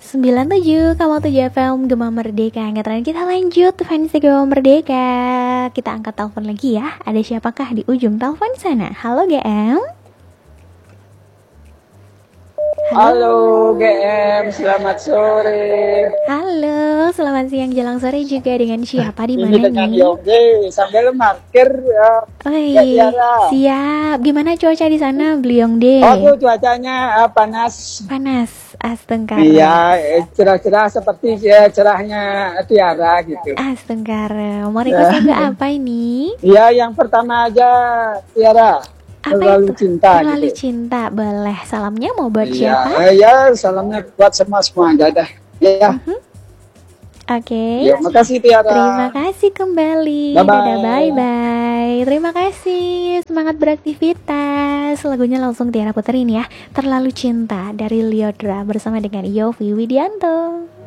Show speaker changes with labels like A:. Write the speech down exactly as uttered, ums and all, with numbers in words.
A: sembilan puluh tujuh koma tujuh F M Gema Merdeka. Angkatan kita lanjut fans Gema Merdeka. Kita angkat telepon lagi ya. Ada siapakah di ujung telepon sana? Halo G M.
B: Halo G M, selamat sore.
A: Halo, selamat siang jelang sore juga. Dengan siapa di mana nih?
B: Ini dengan Yongge sambil markir ya.
A: Oh iya, siap. Gimana cuaca di sana, Blyongde?
B: Oh, cuacanya uh, panas.
A: Panas, astengkara.
B: Iya, cerah-cerah seperti ya, cerahnya Tiara gitu.
A: Astengkara. Mau request lagu apa ini?
B: Iya, yang pertama aja Tiara.
A: Apa
B: Terlalu
A: itu?
B: cinta.
A: Terlalu
B: gitu.
A: cinta. Boleh. Salamnya mau buat
B: Iya,
A: siapa?
B: Iya, salamnya buat semua semua aja dah. Ya.
A: Uh-huh. Oke. Okay.
B: Ya, makasih Tiara.
A: Terima kasih kembali.
B: Bye bye.
A: Dadah, bye bye. Terima kasih. Semangat beraktivitas. Lagunya langsung Tiara puterin ya. Terlalu cinta dari Lyodra bersama dengan Yovie Widianto.